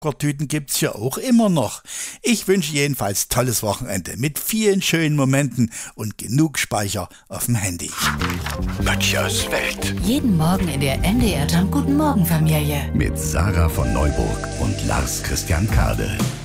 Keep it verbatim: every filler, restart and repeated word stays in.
Zuckertüten gibt's ja auch immer noch. Ich wünsche jedenfalls tolles Wochenende mit vielen schönen Momenten und genug Speicher auf dem Handy. Böttchers Welt. Jeden Morgen in der N D R Jump Guten Morgen Familie. Mit Sarah von Neuburg und Lars Christian Kade.